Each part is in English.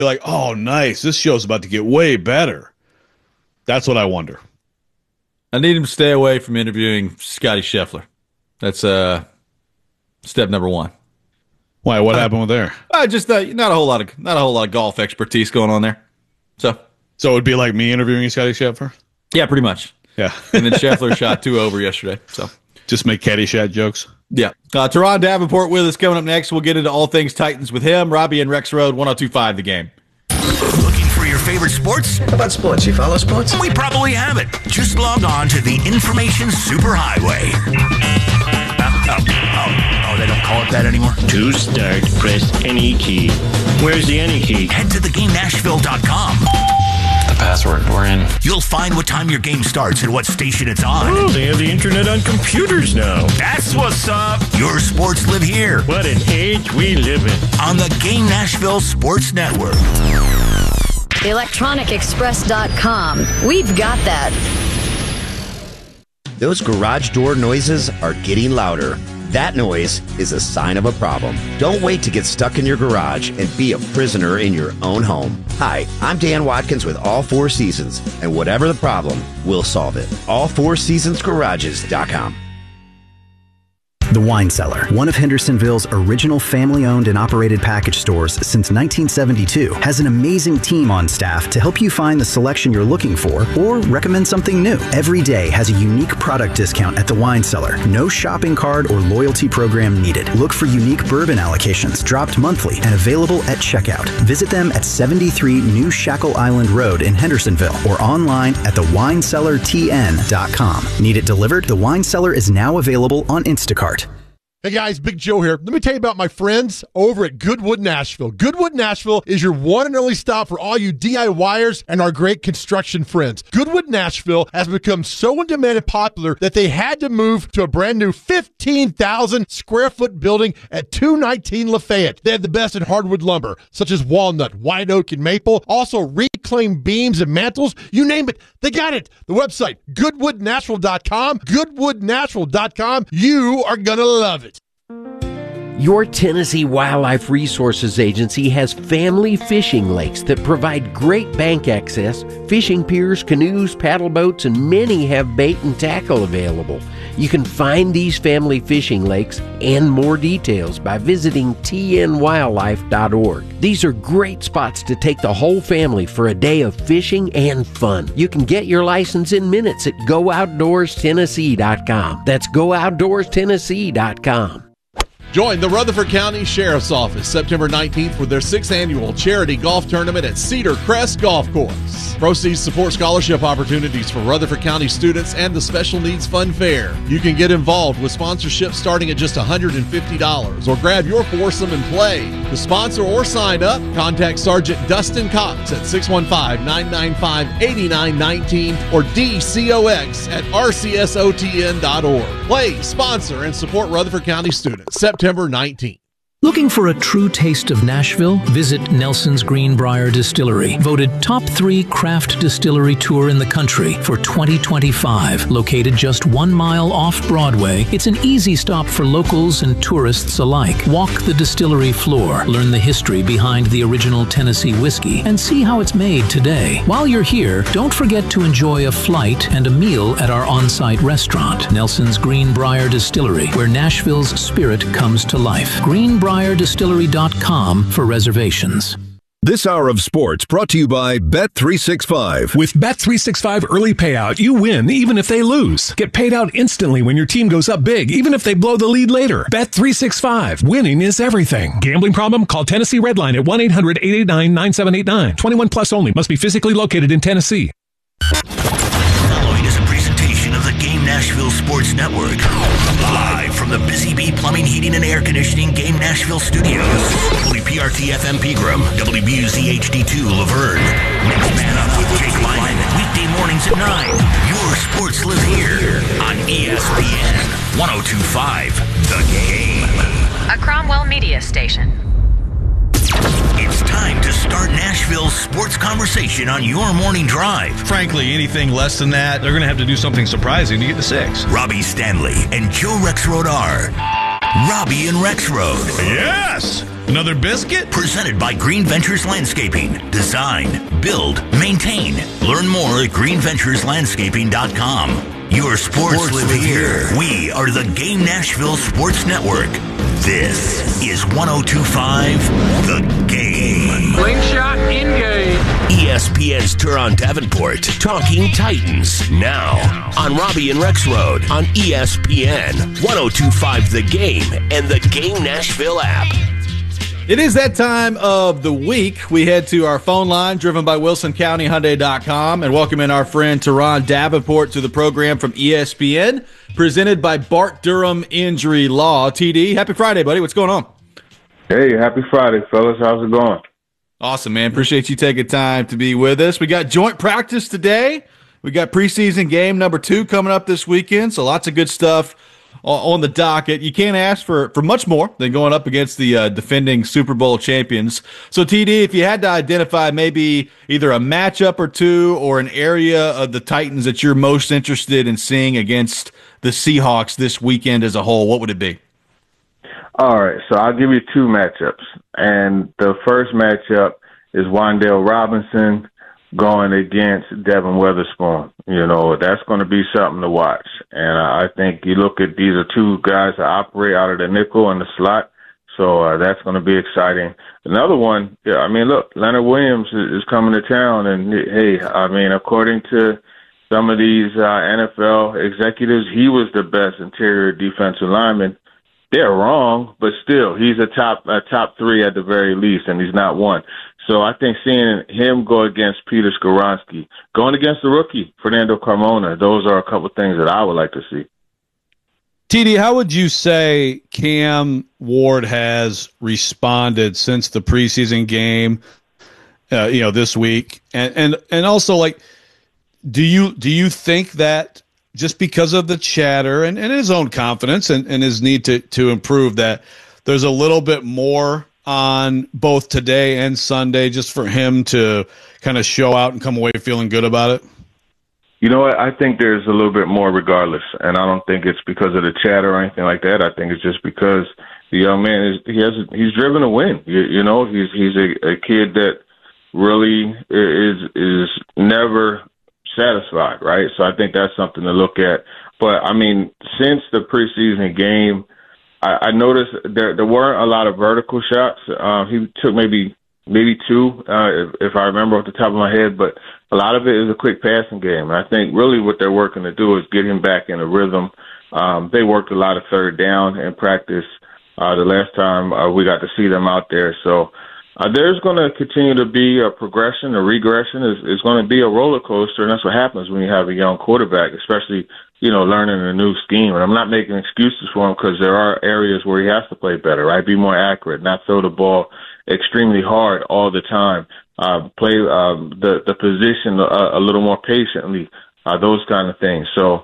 Be like, oh, nice. This show's about to get way better. That's what I wonder. I need him to stay away from interviewing Scotty Scheffler. That's step number one. Why? What happened with there? Just not a whole lot of golf expertise going on there. So it would be like me interviewing Scotty Scheffler? Yeah, pretty much. Yeah. And then Scheffler shot 2 over yesterday. So just make Caddyshack jokes. Yeah. Teron Davenport with us coming up next. We'll get into all things Titans with him. Robbie and Rex Road, 102.5 The Game. Looking for your favorite sports? How about sports? You follow sports? We probably have it. Just log on to the Information Superhighway. Oh, they don't call it that anymore? To start, press any key. Where's the any key? Head to theGameNashville.com. The password, we're in. You'll find what time your game starts and what station it's on. Oh, they have the internet on computers now. That's what's up. Your sports live here. What an age we live in. On the Game Nashville Sports Network. ElectronicExpress.com. We've got that. Those garage door noises are getting louder. That noise is a sign of a problem. Don't wait to get stuck in your garage and be a prisoner in your own home. Hi, I'm Dan Watkins with All Four Seasons, and whatever the problem, we'll solve it. All4seasonsgarages.com. The Wine Cellar, one of Hendersonville's original family-owned and operated package stores since 1972, has an amazing team on staff to help you find the selection you're looking for or recommend something new. Every day has a unique product discount at The Wine Cellar. No shopping card or loyalty program needed. Look for unique bourbon allocations dropped monthly and available at checkout. Visit them at 73 New Shackle Island Road in Hendersonville or online at thewinecellartn.com. Need it delivered? The Wine Cellar is now available on Instacart. Hey guys, Big Joe here. Let me tell you about my friends over at Goodwood Nashville. Goodwood Nashville is your one and only stop for all you DIYers and our great construction friends. Goodwood Nashville has become so in demand and popular that they had to move to a brand new 15,000 square foot building at 219 Lafayette. They have the best in hardwood lumber, such as walnut, white oak, and maple. Also reclaimed beams and mantles. You name it, they got it. The website, goodwoodnatural.com. Goodwoodnatural.com. You are going to love it. Your Tennessee Wildlife Resources Agency has family fishing lakes that provide great bank access, fishing piers, canoes, paddle boats, and many have bait and tackle available. You can find these family fishing lakes and more details by visiting tnwildlife.org. These are great spots to take the whole family for a day of fishing and fun. You can get your license in minutes at GoOutdoorsTennessee.com. That's GoOutdoorsTennessee.com. Join the Rutherford County Sheriff's Office September 19th for their 6th annual charity golf tournament at Cedar Crest Golf Course. Proceeds support scholarship opportunities for Rutherford County students and the Special Needs Fun Fair. You can get involved with sponsorship starting at just $150 or grab your foursome and play. To sponsor or sign up, contact Sergeant Dustin Cox at 615-995-8919 or DCOX at rcsotn.org. Play, sponsor, and support Rutherford County students. September 19th. Looking for a true taste of Nashville? Visit Nelson's Greenbrier Distillery, voted top 3 craft distillery tour in the country for 2025. Located just 1 mile off Broadway, it's an easy stop for locals and tourists alike. Walk the distillery floor, learn the history behind the original Tennessee whiskey, and see how it's made today. While you're here, don't forget to enjoy a flight and a meal at our on-site restaurant, Nelson's Greenbrier Distillery, where Nashville's spirit comes to life. GreenbrierDistillery.com for reservations. This hour of sports brought to you by Bet365. With Bet365 early payout, you win even if they lose. Get paid out instantly when your team goes up big, even if they blow the lead later. Bet365. Winning is everything. Gambling problem? Call Tennessee Redline at 1-800-889-9789. 21 plus only. Must be physically located in Tennessee. Following is a presentation of the Game Nashville Sports Network. Live from the Busy Bee Plumbing, Heating, and Air Conditioning Game Nashville Studios. WPRT FM Pegram, WBUZ HD2 Laverne. Mix Man Up with Jake Lyman. Weekday mornings at 9. Your sports live here on ESPN 102.5 The Game. A Cromwell Media Station. It's time to start Nashville's sports conversation on your morning drive. Frankly, anything less than that, they're going to have to do something surprising to get to 6. Robbie Stanley and Joe Rexrode are Robbie and Rexrode. Yes! Another biscuit? Presented by Green Ventures Landscaping. Design, build, maintain. Learn more at greenventureslandscaping.com. Your sports live here. We are the Game Nashville Sports Network. This is 102.5 The Game. Slingshot in-game. ESPN's Turon Davenport, Talking Titans, now on Robbie and Rex Road on ESPN, 102.5 The Game, and the Game Nashville app. It is that time of the week. We head to our phone line, driven by WilsonCountyHyundai.com, and welcome in our friend Turon Davenport to the program from ESPN, presented by Bart Durham Injury Law. TD, happy Friday, buddy. What's going on? Hey, happy Friday, fellas. How's it going? Awesome, man. Appreciate you taking time to be with us. We got joint practice today. We got preseason game number 2 coming up this weekend, so lots of good stuff on the docket. You can't ask for much more than going up against the defending Super Bowl champions. So, TD, if you had to identify maybe either a matchup or two or an area of the Titans that you're most interested in seeing against the Seahawks this weekend as a whole, what would it be? All right, so I'll give you 2 matchups. And the first matchup is Wan'Dale Robinson going against Devin Witherspoon. You know, that's going to be something to watch. And I think you look at these are 2 guys that operate out of the nickel and the slot. So that's going to be exciting. Another one, yeah, I mean, look, Leonard Williams is coming to town. And, hey, I mean, according to some of these NFL executives, he was the best interior defensive lineman. They're wrong, but still, he's a top 3 at the very least, and he's not one. So I think seeing him go against Peter Skoronski, going against the rookie, Fernando Carmona, those are a couple of things that I would like to see. TD, how would you say Cam Ward has responded since the preseason game, this week? And also, like, do you think that just because of the chatter and his own confidence and his need to improve, that there's a little bit more on both today and Sunday just for him to kind of show out and come away feeling good about it? You know what? I think there's a little bit more regardless, and I don't think it's because of the chatter or anything like that. I think it's just because the young man he's driven to win. You know, he's a kid that really is never satisfied, right? So I think that's something to look at. But I mean, since the preseason game, I noticed there weren't a lot of vertical shots. He took maybe 2, if I remember off the top of my head, but a lot of it is a quick passing game. And I think really what they're working to do is get him back in a rhythm. They worked a lot of third down in practice the last time we got to see them out there. So there's going to continue to be a progression, a regression. It's going to be a roller coaster, and that's what happens when you have a young quarterback, especially, learning a new scheme. And I'm not making excuses for him because there are areas where he has to play better, right? Be more accurate, not throw the ball extremely hard all the time, play the position a little more patiently, those kind of things. So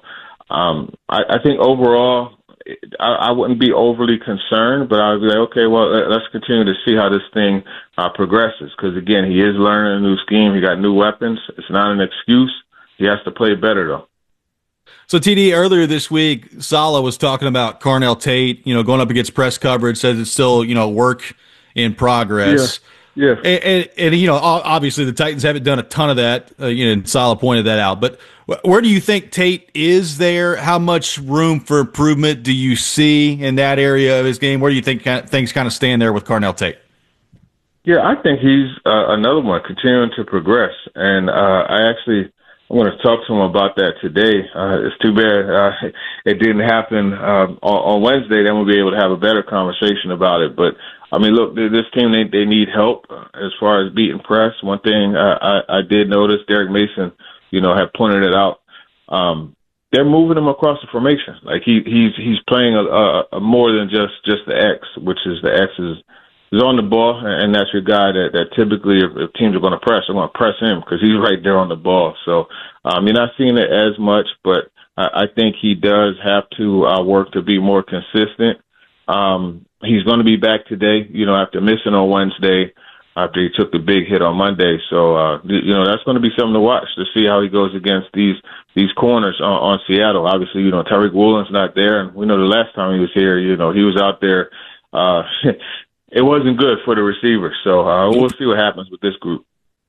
I think overall, I wouldn't be overly concerned, but I would be like, okay, well, let's continue to see how this thing progresses. Because, again, he is learning a new scheme. He got new weapons. It's not an excuse. He has to play better, though. So, TD, earlier this week, Saleh was talking about Carnell Tate, going up against press coverage, says it's still, work in progress. Yeah. And obviously the Titans haven't done a ton of that, and Saleh pointed that out. But where do you think Tate is there? How much room for improvement do you see in that area of his game? Where do you think things kind of stand there with Carnell Tate? Yeah, I think he's another one continuing to progress. And I'm going to talk to him about that today. It's too bad it didn't happen on Wednesday. Then we'll be able to have a better conversation about it. But, I mean, look, this team, they need help as far as beating press. One thing I did notice, Derek Mason, had pointed it out. They're moving him across the formation. Like he's playing a more than just the X, which is the X is on the ball, and that's your guy that typically, if teams are going to press, they're going to press him because he's right there on the ball. So you're not seeing it as much, but I think he does have to work to be more consistent. He's going to be back today, after missing on Wednesday, after he took the big hit on Monday. So, that's going to be something to watch to see how he goes against these corners on Seattle. Obviously, Tariq Woolen's not there, and we know the last time he was here, he was out there it wasn't good for the receivers. So we'll see what happens with this group.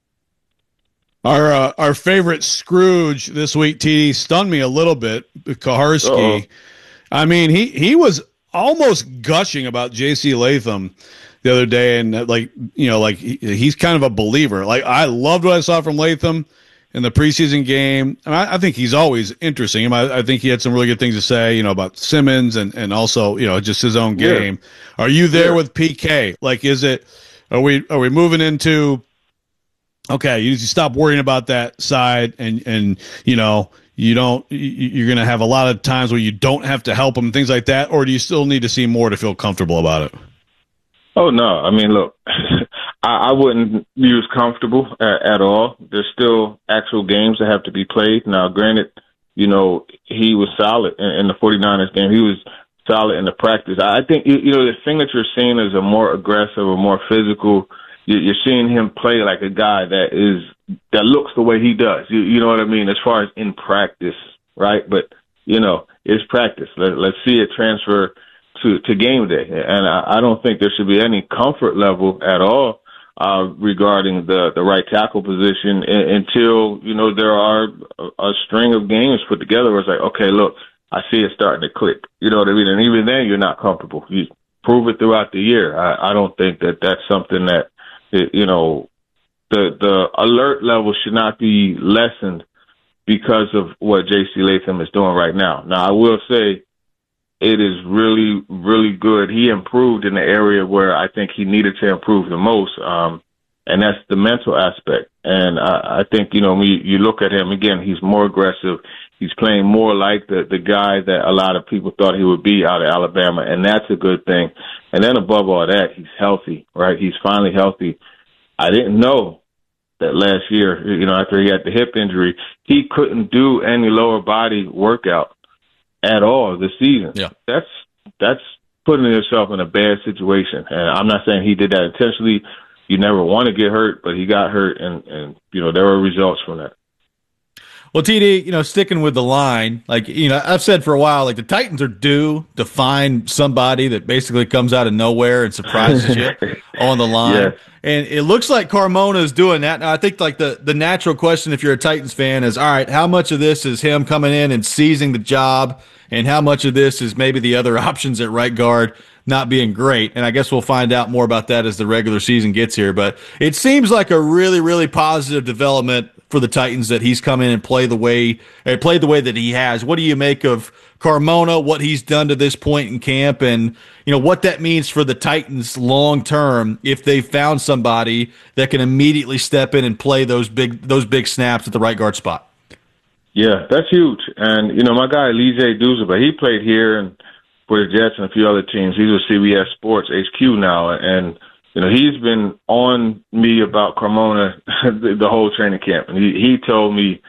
Our favorite Scrooge this week, TD, stunned me a little bit. Kaharski. I mean, he was almost gushing about J.C. Latham the other day, and he's kind of a believer. Like, I loved what I saw from Latham in the preseason game. And I think he's always interesting. I think he had some really good things to say, about Simmons and also, just his own game. Yeah. Are you there with PK? Like, are we moving into, okay, you stop worrying about that side and you're going to have a lot of times where you don't have to help him, things like that, or do you still need to see more to feel comfortable about it? Oh, no. I mean, look, I wouldn't use comfortable at all. There's still actual games that have to be played. Now, granted, he was solid in the 49ers game. He was solid in the practice. I think, the thing that you're seeing is a more aggressive or more physical. You're seeing him play like a guy that looks the way he does. You know what I mean? As far as in practice, right? But, it's practice. Let's see it transfer to game day. And I don't think there should be any comfort level at all regarding the right tackle position until, there are a string of games put together where it's like, okay, look, I see it starting to click. You know what I mean? And even then, you're not comfortable. You prove it throughout the year. I don't think that's something that, the alert level should not be lessened because of what J.C. Latham is doing right now. Now, I will say it is really, really good. He improved in the area where I think he needed to improve the most, and that's the mental aspect. And I think, when you look at him, again, he's more aggressive. He's playing more like the guy that a lot of people thought he would be out of Alabama, and that's a good thing. And then above all that, he's healthy, right? He's finally healthy. I didn't know that last year, after he had the hip injury, he couldn't do any lower body workout at all this season. Yeah. That's putting yourself in a bad situation. And I'm not saying he did that intentionally. You never want to get hurt, but he got hurt, and there were results from that. Well, TD, sticking with the line, I've said for a while, the Titans are due to find somebody that basically comes out of nowhere and surprises you on the line. Yeah. And it looks like Carmona is doing that. Now, I think the natural question, if you're a Titans fan, is, all right, how much of this is him coming in and seizing the job, and how much of this is maybe the other options at right guard not being great? And I guess we'll find out more about that as the regular season gets here. But it seems like a really, really positive development for the Titans that he's come in and played the way that he has. What do you make of Carmona, what he's done to this point in camp, and what that means for the Titans long term if they found somebody that can immediately step in and play those big snaps at the right guard spot? Yeah, that's huge. And my guy Elijah Duzuba, he played here and for the Jets and a few other teams. He's with CBS Sports HQ now, and he's been on me about Carmona the whole training camp. And he told me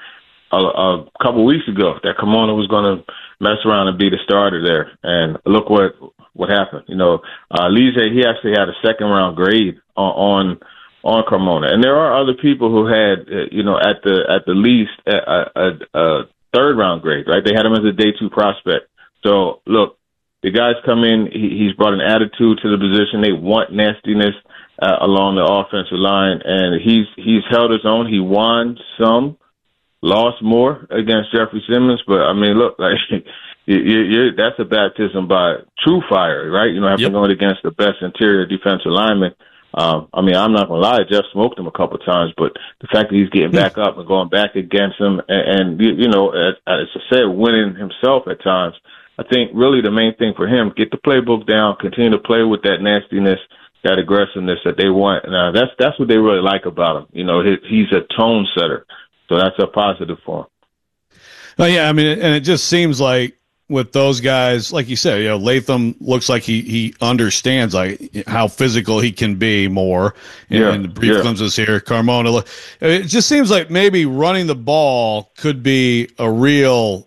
a couple weeks ago that Carmona was going to mess around and be the starter there. And look what happened. Elijah, he actually had a second-round grade on Carmona. And there are other people who had, at the least a third-round grade, right? They had him as a day 2 prospect. So, look, the guys come in, he's brought an attitude to the position. They want nastiness along the offensive line, and he's held his own. He won some, lost more against Jeffrey Simmons, but, I mean, look, that's a baptism by true fire, right? After going against the best interior defensive lineman. I mean, I'm not going to lie, Jeff smoked him a couple of times, but the fact that he's getting back up and going back against him and as I said, winning himself at times, I think really the main thing for him, get the playbook down, continue to play with that nastiness, that aggressiveness that they want. And that's what they really like about him. He's a tone setter, so that's a positive for him. Oh, yeah, I mean, and it just seems like with those guys, like you said, Latham looks like he understands how physical he can be more. And the brief glimpses here, Carmona. It just seems like maybe running the ball could be a real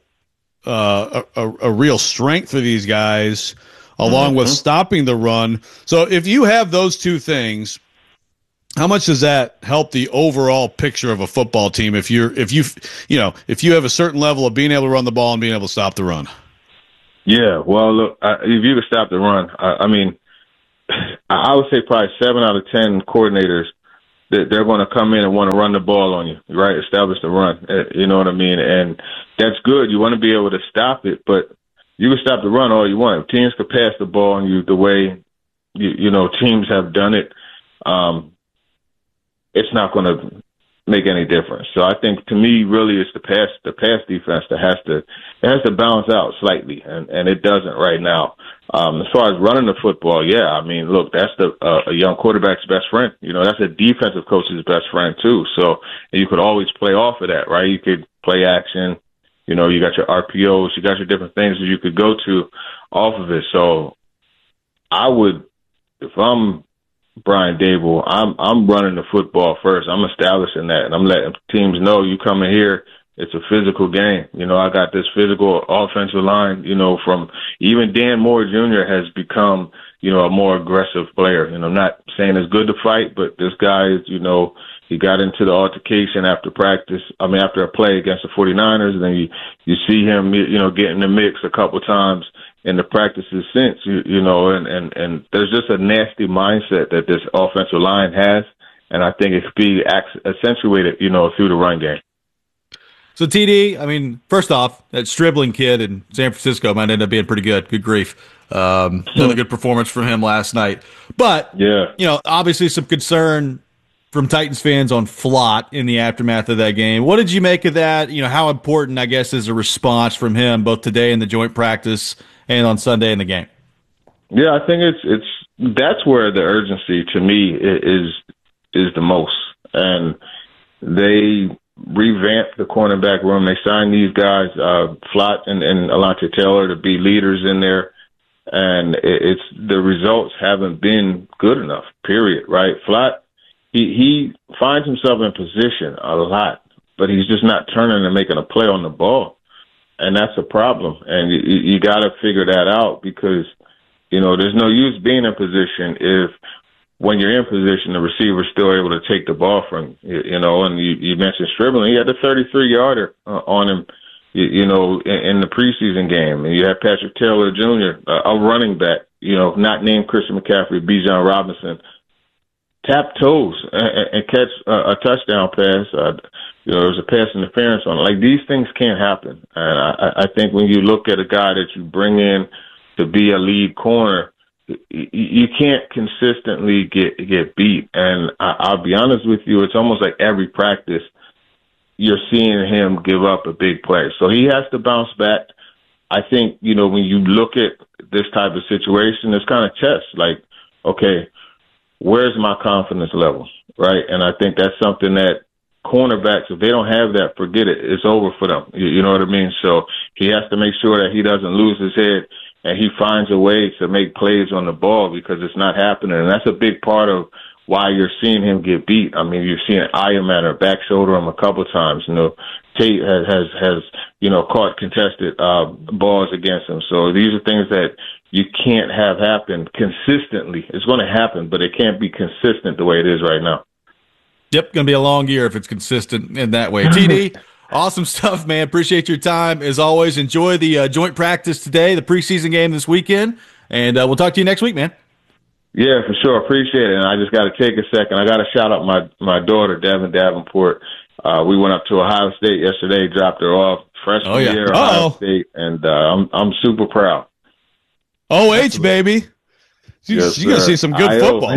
strength for these guys, along with stopping the run. So if you have those two things, how much does that help the overall picture of a football team? If you have a certain level of being able to run the ball and being able to stop the run. Yeah, well, look, if you can stop the run, I mean, I would say probably 7 out of 10 coordinators, they're going to come in and want to run the ball on you, right? Establish the run. You know what I mean? And that's good. You want to be able to stop it, but you can stop the run all you want. If teams could pass the ball on you the way, you know, teams have done it, it's not going to make any difference. So I think, to me, really it's the pass defense that has to balance out slightly, and it doesn't right now. As far as running the football, yeah, I mean, look, that's a young quarterback's best friend. You know, that's a defensive coach's best friend too. So you could always play off of that, right? You could play action. You know, you got your RPOs, you got your different things that you could go to off of it. So I would, if I'm Brian Daboll, I'm running the football first. I'm establishing that, and I'm letting teams know, you come in here, it's a physical game. You know, I got this physical offensive line, you know, from even Dan Moore Jr. has become, you know, a more aggressive player. You know, I'm not saying it's good to fight, but this guy is, you know, he got into the altercation after a play against the 49ers, and then you see him, you know, get in the mix a couple times in the practices since, you know, and there's just a nasty mindset that this offensive line has, and I think it could be accentuated, you know, through the run game. So, TD, I mean, first off, that Stribling kid in San Francisco might end up being pretty good. Good grief. Another good performance from him last night. But, yeah, you know, obviously some concern from Titans fans on Flott in the aftermath of that game. What did you make of that? You know, how important, I guess, is a response from him both today in the joint practice and on Sunday in the game? Yeah, I think that's where the urgency to me is the most. And they revamped the cornerback room. They signed these guys, Flott and Alontae Taylor, to be leaders in there. And it's the results haven't been good enough, period, right? Flott, he finds himself in position a lot, but he's just not turning and making a play on the ball. And that's a problem. And you got to figure that out, because, you know, there's no use being in position if when you're in position, the receiver's still able to take the ball from you, you know. And you mentioned Stribling. He had a 33-yarder on him, you know, in the preseason game. And you had Patrick Taylor Jr., a running back, you know, not named Christian McCaffrey, Bijan Robinson, tap toes and catch a touchdown pass. You know, there was a pass interference on it. Like, these things can't happen. And I think when you look at a guy that you bring in to be a lead corner, you can't consistently get beat. And I'll be honest with you, it's almost like every practice you're seeing him give up a big play. So he has to bounce back. I think, you know, when you look at this type of situation, it's kind of chess. Like, okay, where's my confidence level, right? And I think that's something that cornerbacks, if they don't have that, forget it. It's over for them. You know what I mean? So he has to make sure that he doesn't lose his head and he finds a way to make plays on the ball, because it's not happening. And that's a big part of why you're seeing him get beat. I mean, you're seeing Ayamatter back shoulder him a couple times. You know, Tate has you know, caught contested balls against him. So these are things that you can't have happen consistently. It's going to happen, but it can't be consistent the way it is right now. Yep, going to be a long year if it's consistent in that way. TD, awesome stuff, man. Appreciate your time. As always, enjoy the joint practice today, the preseason game this weekend, and we'll talk to you next week, man. Yeah, for sure. Appreciate it. And I just got to take a second. I got to shout out my daughter, Devin Davenport. We went up to Ohio State yesterday, dropped her off, freshman year, Ohio State, and I'm super proud. OH, baby. Yes, you're going to see some good football.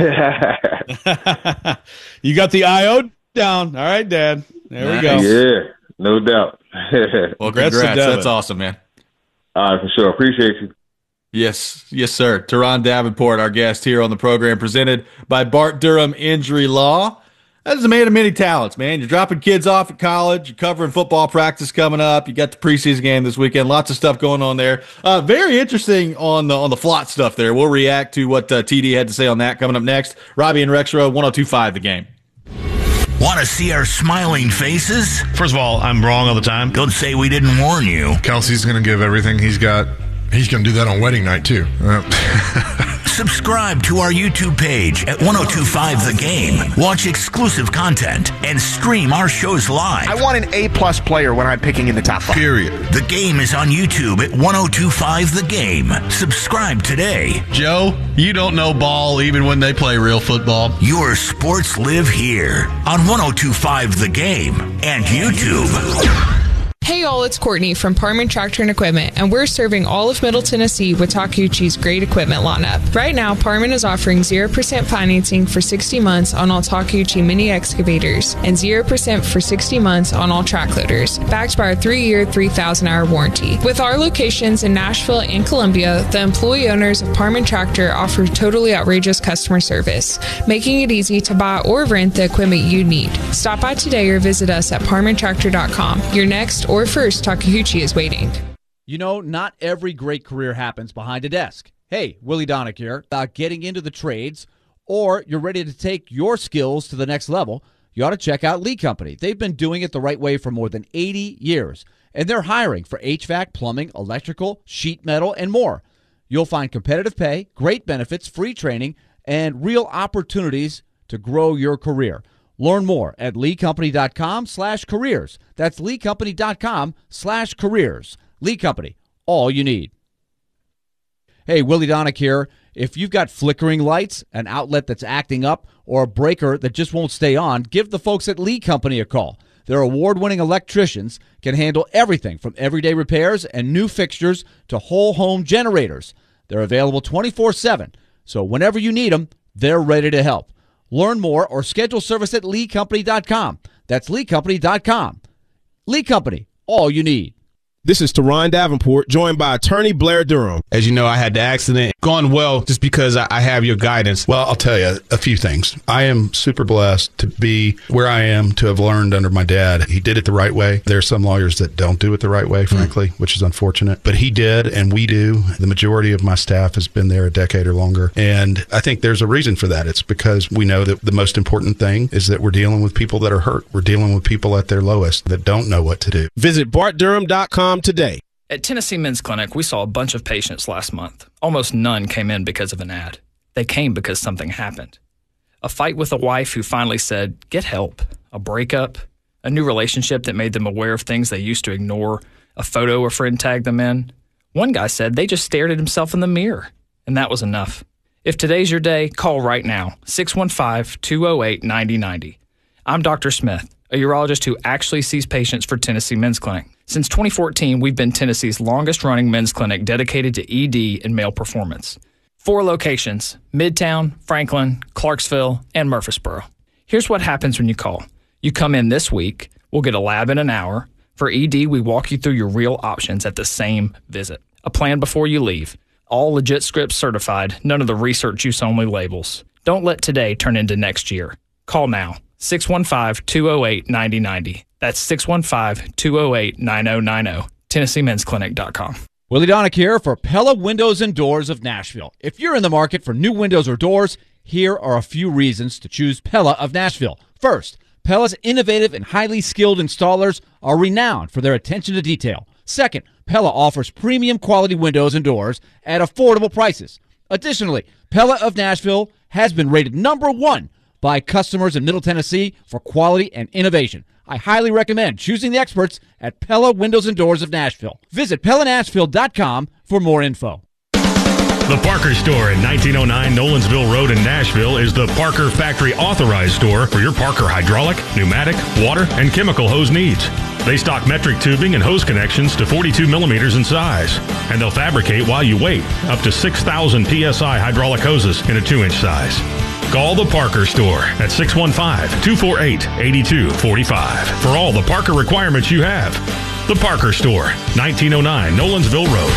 You got the IO down. All right, Dad. There we go. Yeah, no doubt. Well, congrats. That's awesome, man. All right, for sure. Appreciate you. Yes, sir. Teron Davenport, our guest here on the program, presented by Bart Durham Injury Law. That is a man of many talents, man. You're dropping kids off at college. You're covering football practice coming up. You got the preseason game this weekend. Lots of stuff going on there. Very interesting on the Flott stuff there. We'll react to what TD had to say on that coming up next. Robbie and Rexrow, 102.5 The Game. Want to see our smiling faces? First of all, I'm wrong all the time. Don't say we didn't warn you. Kelsey's going to give everything he's got. He's going to do that on wedding night, too. Subscribe to our YouTube page at 1025 The Game. Watch exclusive content and stream our shows live. I want an A-plus player when I'm picking in the top 5. Period. The Game is on YouTube at 1025 The Game. Subscribe today. Joe, you don't know ball even when they play real football. Your sports live here on 1025 The Game and YouTube. Hey y'all, it's Courtney from Parman Tractor and Equipment, and we're serving all of Middle Tennessee with Takeuchi's great equipment lineup. Right now, Parman is offering 0% financing for 60 months on all Takeuchi mini excavators and 0% for 60 months on all track loaders, backed by our 3-year, 3,000-hour warranty. With our locations in Nashville and Columbia, the employee owners of Parman Tractor offer totally outrageous customer service, making it easy to buy or rent the equipment you need. Stop by today or visit us at parmantractor.com. Your next or first Takeuchi is waiting. You know, not every great career happens behind a desk. Hey, Willie Donick here. About getting into the trades, or you're ready to take your skills to the next level, you ought to check out Lee Company. They've been doing it the right way for more than 80 years, and they're hiring for HVAC, plumbing, electrical, sheet metal, and more. You'll find competitive pay, great benefits, free training, and real opportunities to grow your career. Learn more at leecompany.com/careers. That's leecompany.com/careers. Lee Company, all you need. Hey, Willie Donick here. If you've got flickering lights, an outlet that's acting up, or a breaker that just won't stay on, give the folks at Lee Company a call. Their award-winning electricians can handle everything from everyday repairs and new fixtures to whole home generators. They're available 24/7, so whenever you need them, they're ready to help. Learn more or schedule service at leecompany.com. That's leecompany.com. Lee Company, all you need. This is Teron Davenport, joined by attorney Blair Durham. As you know, I had the accident. Gone well just because I have your guidance. Well, I'll tell you a few things. I am super blessed to be where I am, to have learned under my dad. He did it the right way. There are some lawyers that don't do it the right way, frankly, which is unfortunate. But he did, and we do. The majority of my staff has been there a decade or longer. And I think there's a reason for that. It's because we know that the most important thing is that we're dealing with people that are hurt. We're dealing with people at their lowest that don't know what to do. Visit bartdurham.com today. At Tennessee Men's Clinic, we saw a bunch of patients last month. Almost none came in because of an ad. They came because something happened. A fight with a wife who finally said, get help. A breakup. A new relationship that made them aware of things they used to ignore. A photo a friend tagged them in. One guy said they just stared at himself in the mirror. And that was enough. If today's your day, call right now. 615-208-9090. I'm Dr. Smith, a urologist who actually sees patients for Tennessee Men's Clinic. Since 2014, we've been Tennessee's longest-running men's clinic dedicated to ED and male performance. 4 locations: Midtown, Franklin, Clarksville, and Murfreesboro. Here's what happens when you call. You come in this week, we'll get a lab in an hour. For ED, we walk you through your real options at the same visit. A plan before you leave. All legit scripts certified, none of the research use only labels. Don't let today turn into next year. Call now. 615-208-9090. That's 615-208-9090. TennesseeMen'sClinic.com. Willie Donick here for Pella Windows and Doors of Nashville. If you're in the market for new windows or doors, here are a few reasons to choose Pella of Nashville. First, Pella's innovative and highly skilled installers are renowned for their attention to detail. Second, Pella offers premium quality windows and doors at affordable prices. Additionally, Pella of Nashville has been rated #1 by customers in Middle Tennessee for quality and innovation. I highly recommend choosing the experts at Pella Windows and Doors of Nashville. Visit PellaNashville.com for more info. The Parker Store at 1909 Nolensville Road in Nashville is the Parker Factory Authorized Store for your Parker hydraulic, pneumatic, water, and chemical hose needs. They stock metric tubing and hose connections to 42 millimeters in size, and they'll fabricate while you wait up to 6,000 PSI hydraulic hoses in a 2-inch size. Call the Parker Store at 615-248-8245 for all the Parker requirements you have. The Parker Store, 1909 Nolensville Road.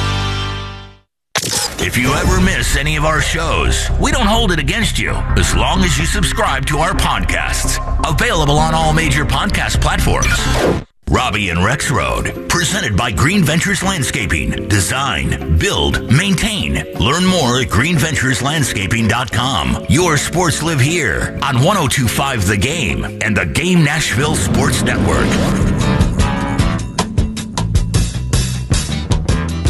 If you ever miss any of our shows, we don't hold it against you as long as you subscribe to our podcasts. Available on all major podcast platforms. Robbie and Rex Road, presented by Green Ventures Landscaping. Design, build, maintain. Learn more at greenventureslandscaping.com. Your sports live here on 1025 The Game and the Game Nashville Sports Network.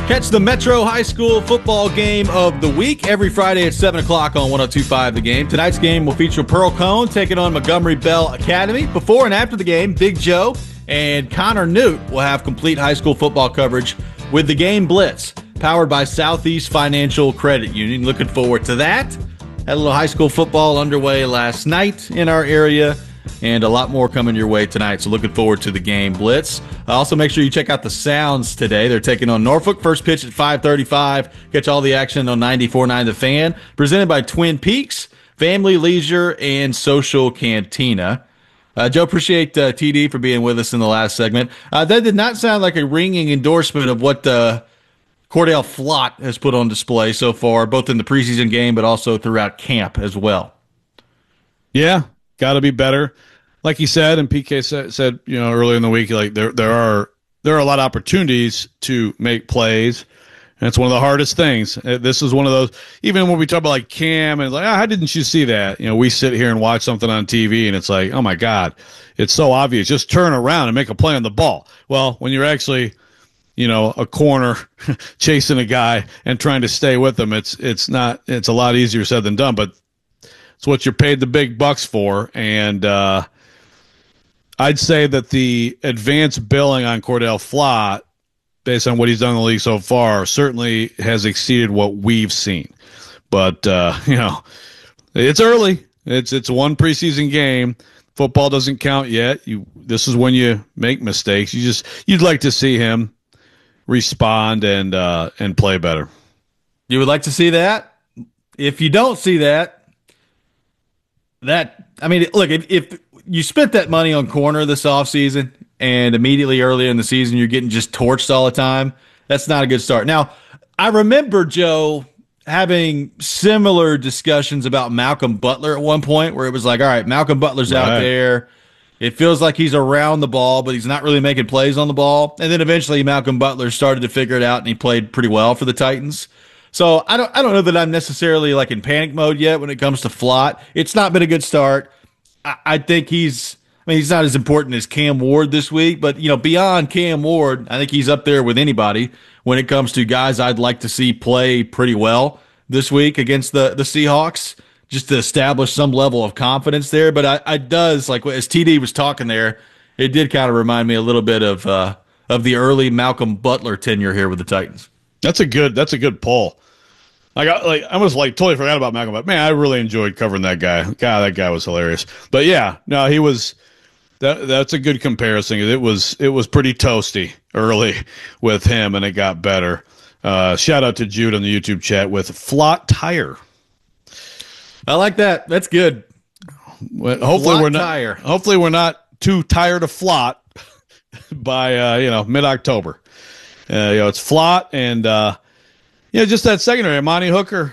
Catch the Metro High School football game of the week every Friday at 7 o'clock on 102.5 The Game. Tonight's game will feature Pearl Cone taking on Montgomery Bell Academy. Before and after the game, Big Joe and Connor Newt will have complete high school football coverage with the Game Blitz, powered by Southeast Financial Credit Union. Looking forward to that. Had a little high school football underway last night in our area, and a lot more coming your way tonight. So looking forward to the Game Blitz. Also, make sure you check out the Sounds today. They're taking on Norfolk. First pitch at 5:35. Catch all the action on 94.9 The Fan. Presented by Twin Peaks, Family Leisure, and Social Cantina. Joe, appreciate TD for being with us in the last segment. That did not sound like a ringing endorsement of what Cordell Flott has put on display so far, both in the preseason game but also throughout camp as well. Yeah, got to be better. Like he said, and PK said, earlier in the week, like there are a lot of opportunities to make plays, and it's one of the hardest things. This is one of those. Even when we talk about like Cam and like, how didn't you see that? We sit here and watch something on TV, and it's like, oh my God, it's so obvious. Just turn around and make a play on the ball. Well, when you're actually, a corner chasing a guy and trying to stay with them, it's a lot easier said than done. But it's what you're paid the big bucks for, and I'd say that the advanced billing on Cordell Flott, based on what he's done in the league so far, certainly has exceeded what we've seen. But it's early. It's one preseason game. Football doesn't count yet. This is when you make mistakes. You'd like to see him respond and play better. You would like to see that? If you don't see that, look, if you spent that money on corner this offseason and immediately earlier in the season you're getting just torched all the time, that's not a good start. Now, I remember, Joe, having similar discussions about Malcolm Butler at one point where it was like, all right, Malcolm Butler's out there. It feels like he's around the ball, but he's not really making plays on the ball. And then eventually Malcolm Butler started to figure it out, and he played pretty well for the Titans. So I don't know that I'm necessarily like in panic mode yet when it comes to Flott. It's not been a good start. I think he's not as important as Cam Ward this week, but beyond Cam Ward, I think he's up there with anybody when it comes to guys I'd like to see play pretty well this week against the Seahawks, just to establish some level of confidence there. But I does, like as TD was talking there, it did kind of remind me a little bit of the early Malcolm Butler tenure here with the Titans. That's a good pull. I almost totally forgot about Malcolm, but man, I really enjoyed covering that guy. God, that guy was hilarious. But yeah, no, he was. That's a good comparison. It was pretty toasty early with him, and it got better. Shout out to Jude on the YouTube chat with Flott Tire. I like that. That's good. Well, hopefully we're not too tired of Flott by mid-October. It's Flott and just that secondary, Amani Hooker.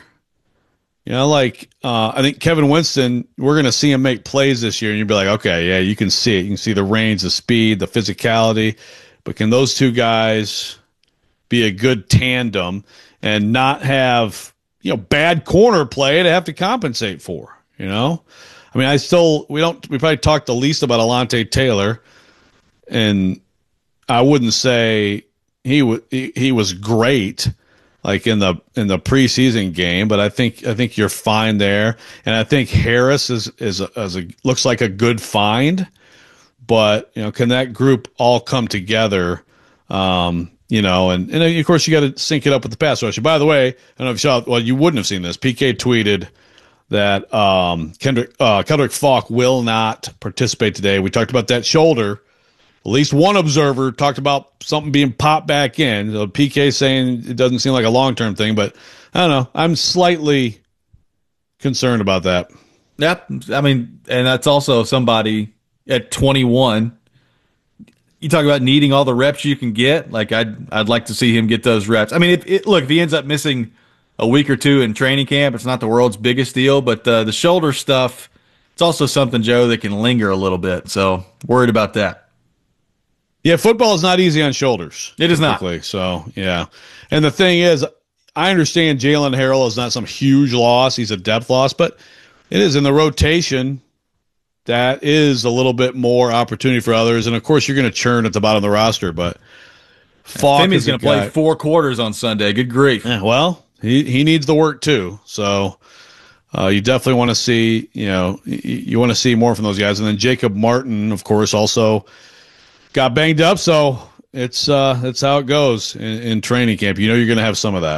I think Kevin Winston, we're going to see him make plays this year, and you'll be like, okay, yeah, you can see it. You can see the range, the speed, the physicality. But can those two guys be a good tandem and not have, bad corner play to have to compensate for, we probably talked the least about Alontae Taylor, and I wouldn't say he was great like in the preseason game, but I think you're fine there, and I think Harris looks like a good find, but can that group all come together? And of course you got to sync it up with the pass rush. By the way, I don't know if you saw. Well, you wouldn't have seen this. PK tweeted that Kendrick Falk will not participate today. We talked about that shoulder. At least one observer talked about something being popped back in. So PK saying it doesn't seem like a long-term thing, but I don't know. I'm slightly concerned about that. Yep. And that's also somebody at 21. You talk about needing all the reps you can get. Like I'd like to see him get those reps. If he ends up missing a week or two in training camp, it's not the world's biggest deal, but the shoulder stuff, it's also something, Joe, that can linger a little bit. So worried about that. Yeah, football is not easy on shoulders. It is not. So, yeah. And the thing is, I understand Jalen Harrell is not some huge loss. He's a depth loss, but it is in the rotation. That is a little bit more opportunity for others. And, of course, you're going to churn at the bottom of the roster. But Falk Femi's going to play 4 quarters on Sunday. Good grief. Yeah, well, he needs the work too. So you definitely want to see, you want to see more from those guys. And then Jacob Martin, of course, also got banged up. So it's how it goes in training camp. You're going to have some of that.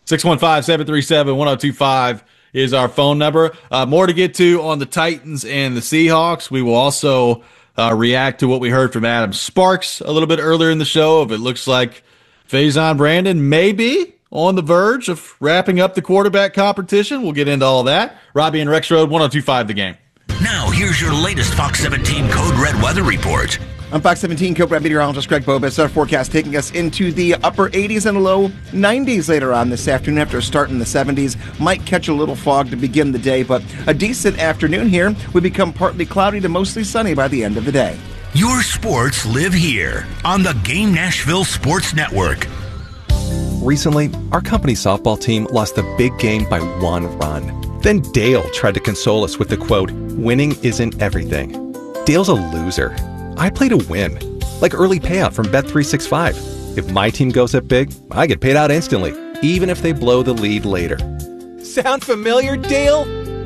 615-737-1025 is our phone number. More to get to on the Titans and the Seahawks. We will also react to what we heard from Adam Sparks a little bit earlier in the show. If it looks like Faison Brandon may be on the verge of wrapping up the quarterback competition, we'll get into all that. Robbie and Rex Road, 102.5 The Game. Now, here's your latest Fox 17 Code Red weather report. I'm Fox 17 Code Red meteorologist Greg Bobus. Our forecast taking us into the upper 80s and low 90s later on this afternoon after a start in the 70s. Might catch a little fog to begin the day, but a decent afternoon here. We become partly cloudy to mostly sunny by the end of the day. Your sports live here on the Game Nashville Sports Network. Recently, our company softball team lost the big game by 1 run. Then Dale tried to console us with the quote, "Winning isn't everything." Dale's a loser. I play to win, like early payout from Bet365. If my team goes up big, I get paid out instantly, even if they blow the lead later. Sound familiar, Dale?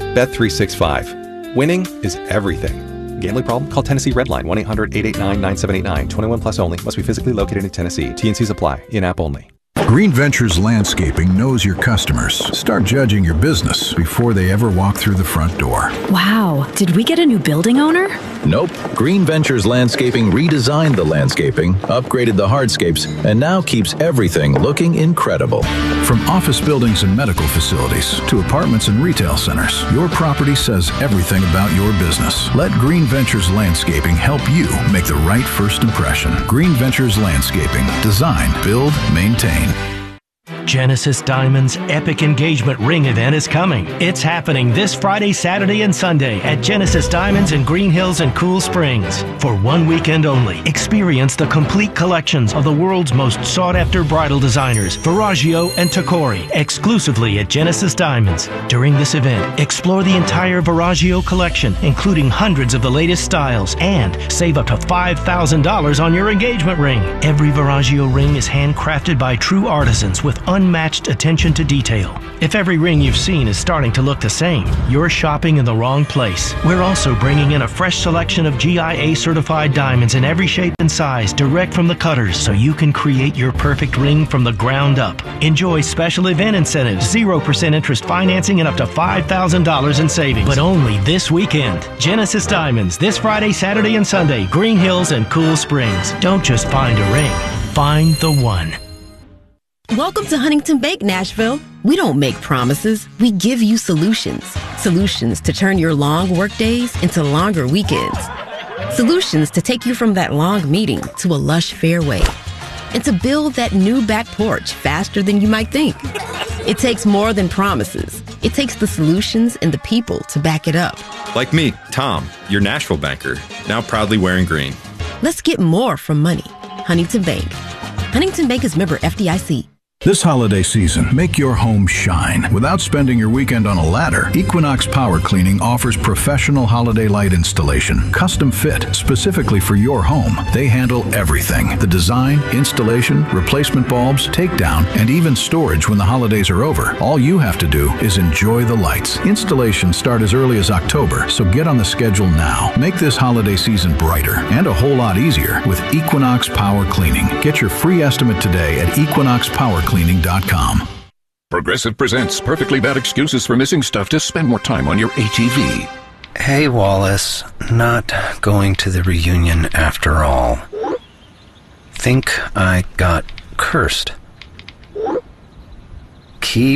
Bet365. Winning is everything. Gambling problem? Call Tennessee Redline 1-800-889-9789. 21 plus only. Must be physically located in Tennessee. T&Cs apply. In-app only. Green Ventures Landscaping knows your customers. Start judging your business before they ever walk through the front door. Wow, did we get a new building owner? Nope. Green Ventures Landscaping redesigned the landscaping, upgraded the hardscapes, and now keeps everything looking incredible. From office buildings and medical facilities to apartments and retail centers, your property says everything about your business. Let Green Ventures Landscaping help you make the right first impression. Green Ventures Landscaping. Design, build, maintain. Genesis Diamonds' epic engagement ring event is coming. It's happening this Friday, Saturday, and Sunday at Genesis Diamonds in Green Hills and Cool Springs. For 1 weekend only, experience the complete collections of the world's most sought-after bridal designers, Verragio and Tacori, exclusively at Genesis Diamonds. During this event, explore the entire Verragio collection, including hundreds of the latest styles, and save up to $5,000 on your engagement ring. Every Verragio ring is handcrafted by true artisans with unmatched attention to detail. If every ring you've seen is starting to look the same, you're shopping in the wrong place. We're also bringing in a fresh selection of GIA certified diamonds in every shape and size direct from the cutters so you can create your perfect ring from the ground up. Enjoy special event incentives, 0% interest financing, and up to $5,000 in savings. But only this weekend. Genesis Diamonds, this Friday, Saturday, and Sunday, Green Hills and Cool Springs. Don't just find a ring, find the one. Welcome to Huntington Bank, Nashville. We don't make promises. We give you solutions. Solutions to turn your long work days into longer weekends. Solutions to take you from that long meeting to a lush fairway. And to build that new back porch faster than you might think. It takes more than promises. It takes the solutions and the people to back it up. Like me, Tom, your Nashville banker, now proudly wearing green. Let's get more from money. Huntington Bank. Huntington Bank is member FDIC. This holiday season, make your home shine without spending your weekend on a ladder. Equinox Power Cleaning offers professional holiday light installation, custom fit specifically for your home. They handle everything: the design, installation, replacement bulbs, takedown, and even storage when the holidays are over. All you have to do is enjoy the lights. Installations start as early as October, so get on the schedule now. Make this holiday season brighter and a whole lot easier with Equinox Power Cleaning. Get your free estimate today at equinoxpowercleaning.com. Progressive presents Perfectly Bad Excuses for Missing Stuff to spend more time on your ATV. Hey, Wallace. Not going to the reunion after all. Think I got cursed. Keep,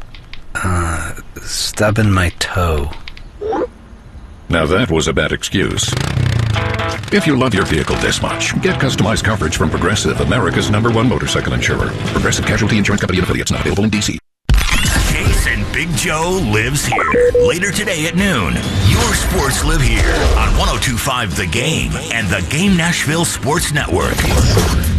stubbing my toe. Now that was a bad excuse. If you love your vehicle this much, get customized coverage from Progressive, America's #1 motorcycle insurer. Progressive Casualty Insurance Company and affiliates, not available in D.C. Jason Big Joe lives here. Later today at noon, your sports live here on 102.5 The Game and the Game Nashville Sports Network.